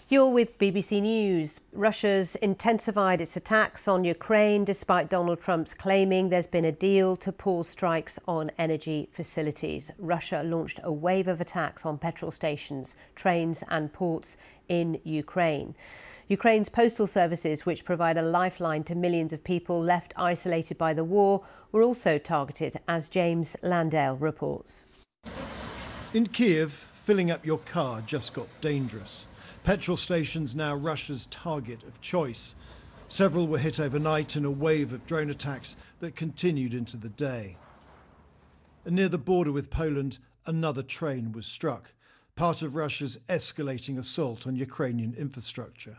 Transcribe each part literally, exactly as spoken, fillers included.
You're with B B C News. Russia's intensified its attacks on Ukraine despite Donald Trump's claiming there's been a deal to pause strikes on energy facilities. Russia launched a wave of attacks on petrol stations, trains and ports in Ukraine. Ukraine's postal services, which provide a lifeline to millions of people left isolated by the war, were also targeted, as James Landale reports. In Kiev, filling up your car just got dangerous. Petrol stations now Russia's target of choice. Several were hit overnight in a wave of drone attacks that continued into the day. And near the border with Poland, another train was struck, part of Russia's escalating assault on Ukrainian infrastructure.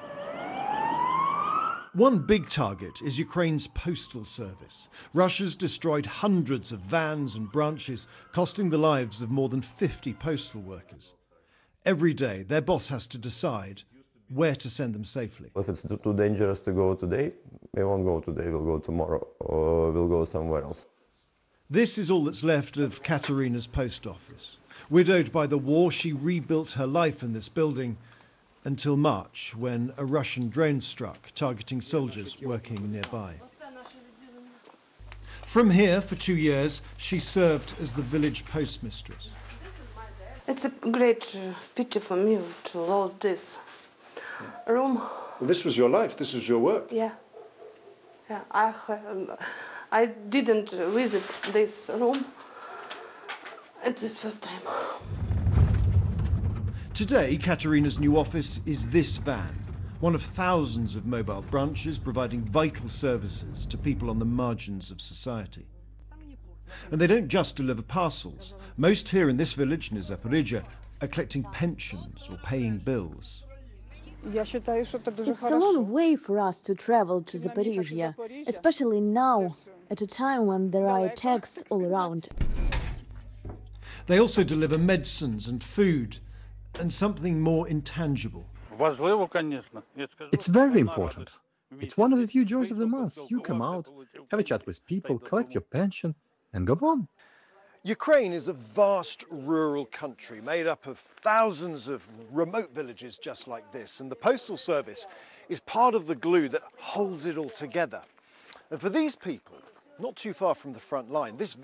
One big target is Ukraine's postal service. Russia's destroyed hundreds of vans and branches, costing the lives of more than fifty postal workers. Every day, their boss has to decide where to send them safely. If it's too dangerous to go today, we won't go today, we'll go tomorrow, or we'll go somewhere else. This is all that's left of Katerina's post office. Widowed by the war, she rebuilt her life in this building until March, when a Russian drone struck, targeting soldiers working nearby. From here, for two years, she served as the village postmistress. It's a great uh, pity for me to lose this room. Well, this was your life, this was your work. Yeah, yeah. I um, I didn't visit this room. It's this first time. Today, Katerina's new office is this van, one of thousands of mobile branches providing vital services to people on the margins of society. And they don't just deliver parcels. Most here in this village near Zaporizhia are collecting pensions or paying bills. It's a long way for us to travel to Zaporizhia, especially now, at a time when there are attacks all around. They also deliver medicines and food, and something more intangible. It's very important. It's one of the few joys of the month. You come out, have a chat with people, collect your pension, and go on. Ukraine is a vast rural country made up of thousands of remote villages just like this, and the postal service is part of the glue that holds it all together. And for these people, not too far from the front line, this